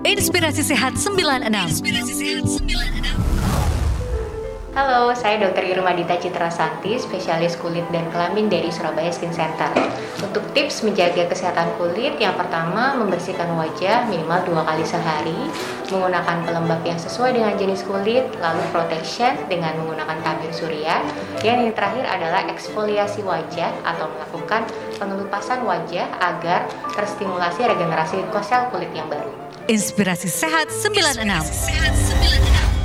Inspirasi Sehat 96. Halo, saya Dr. Irma Dita Citrasanti, spesialis kulit dan kelamin dari Surabaya Skin Center. Untuk tips menjaga kesehatan kulit, yang pertama membersihkan wajah minimal 2 kali sehari, menggunakan pelembab yang sesuai dengan jenis kulit, lalu protection dengan menggunakan tabir surya. Dan yang terakhir adalah eksfoliasi wajah atau melakukan pengelupasan wajah agar terstimulasi regenerasi sel kulit yang baru. Inspirasi Sehat 96.